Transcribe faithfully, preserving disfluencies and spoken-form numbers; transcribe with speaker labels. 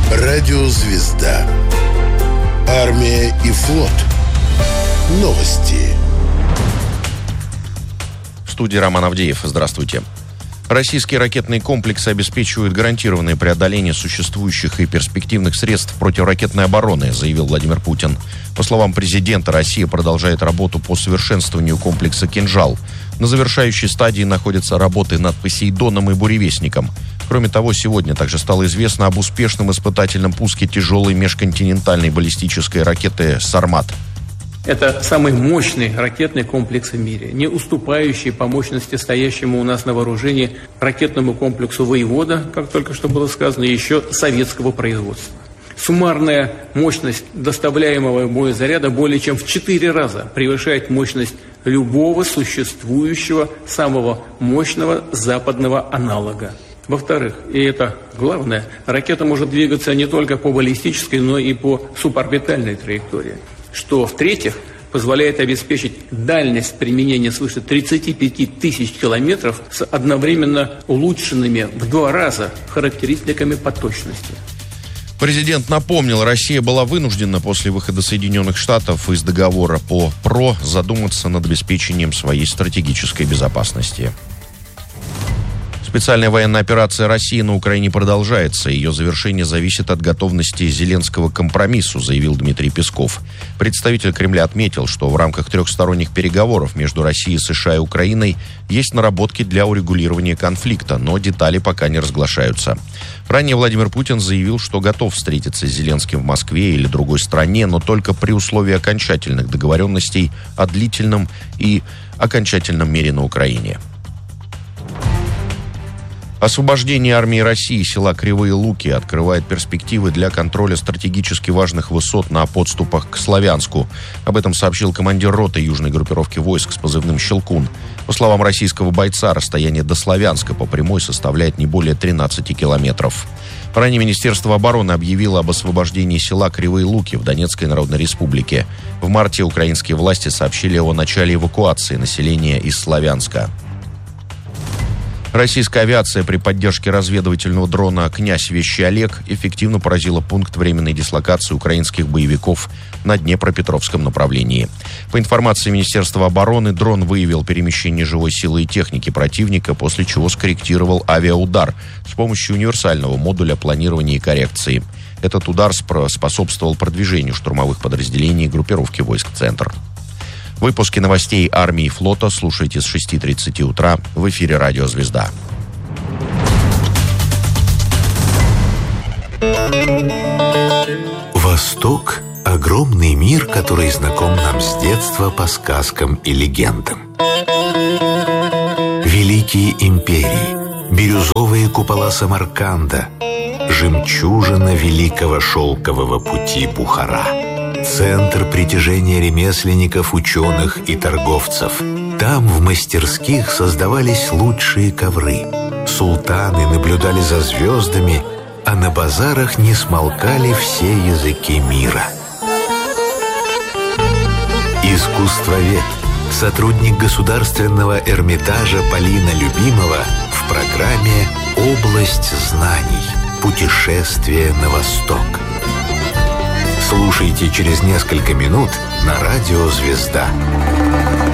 Speaker 1: Радиозвезда. Армия и флот. Новости.
Speaker 2: В студии Роман Авдеев. Здравствуйте. Российские ракетные комплексы обеспечивают гарантированное преодоление существующих и перспективных средств противоракетной обороны, заявил Владимир Путин. По словам президента, Россия продолжает работу по совершенствованию комплекса «Кинжал». На завершающей стадии находятся работы над «Посейдоном» и «Буревестником». Кроме того, сегодня также стало известно об успешном испытательном пуске тяжелой межконтинентальной баллистической ракеты «Сармат».
Speaker 3: Это самый мощный ракетный комплекс в мире, не уступающий по мощности стоящему у нас на вооружении ракетному комплексу «Воевода», как только что было сказано, еще советского производства. Суммарная мощность доставляемого боезаряда более чем в четыре раза превышает мощность любого существующего самого мощного западного аналога. Во-вторых, и это главное, ракета может двигаться не только по баллистической, но и по суборбитальной траектории, что, в-третьих, позволяет обеспечить дальность применения свыше тридцати пяти тысяч километров с одновременно улучшенными в два раза характеристиками по точности.
Speaker 2: Президент напомнил, Россия была вынуждена после выхода Соединенных Штатов из договора по ПРО задуматься над обеспечением своей стратегической безопасности. Специальная военная операция России на Украине продолжается. Ее завершение зависит от готовности Зеленского к компромиссу, заявил Дмитрий Песков. Представитель Кремля отметил, что в рамках трехсторонних переговоров между Россией, США и Украиной есть наработки для урегулирования конфликта, но детали пока не разглашаются. Ранее Владимир Путин заявил, что готов встретиться с Зеленским в Москве или другой стране, но только при условии окончательных договоренностей о длительном и окончательном мире на Украине. Освобождение армии России села Кривые Луки открывает перспективы для контроля стратегически важных высот на подступах к Славянску. Об этом сообщил командир роты южной группировки войск с позывным «Щелкун». По словам российского бойца, расстояние до Славянска по прямой составляет не более тринадцати километров. Ранее Министерство обороны объявило об освобождении села Кривые Луки в Донецкой Народной Республике. В марте украинские власти сообщили о начале эвакуации населения из Славянска. Российская авиация при поддержке разведывательного дрона «Князь Вещий Олег» эффективно поразила пункт временной дислокации украинских боевиков на Днепропетровском направлении. По информации Министерства обороны, дрон выявил перемещение живой силы и техники противника, после чего скорректировал авиаудар с помощью универсального модуля планирования и коррекции. Этот удар способствовал продвижению штурмовых подразделений группировки войск «Центр». Выпуски новостей армии и флота слушайте с шести тридцати утра в эфире «Радио Звезда».
Speaker 4: Восток – огромный мир, который знаком нам с детства по сказкам и легендам. Великие империи, бирюзовые купола Самарканда, жемчужина великого шелкового пути Бухара. Центр притяжения ремесленников, ученых и торговцев. Там в мастерских создавались лучшие ковры. Султаны наблюдали за звездами, а на базарах не смолкали все языки мира. Искусствовед, сотрудник Государственного Эрмитажа Полина Любимова в программе «Область знаний. Путешествие на восток». Слушайте через несколько минут на радио «Звезда».